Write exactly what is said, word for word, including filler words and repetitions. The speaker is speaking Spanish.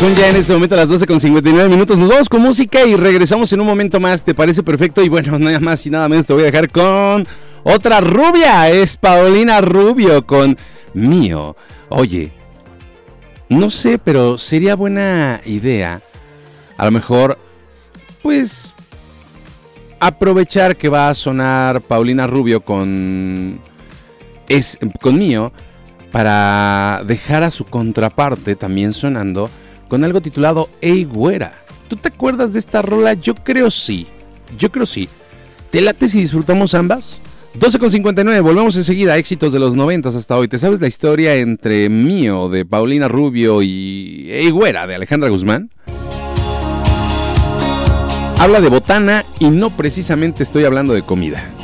Son ya en este momento las doce con cincuenta y nueve minutos. Nos vamos con música y regresamos en un momento más. ¿Te parece perfecto? Y bueno, nada más y nada menos te voy a dejar con otra rubia. Es Paulina Rubio con Mío. Oye, no sé, pero sería buena idea, a lo mejor, pues, aprovechar que va a sonar Paulina Rubio con, es, con Mío, para dejar a su contraparte también sonando con algo titulado Ey Güera. ¿Tú te acuerdas de esta rola? Yo creo sí, yo creo sí. ¿Te late si disfrutamos ambas? doce con cincuenta y nueve, volvemos enseguida, éxitos de los noventas hasta hoy. ¿Te sabes la historia entre Mío de Paulina Rubio y Ey Güera de Alejandra Guzmán? Habla de botana y no precisamente estoy hablando de comida.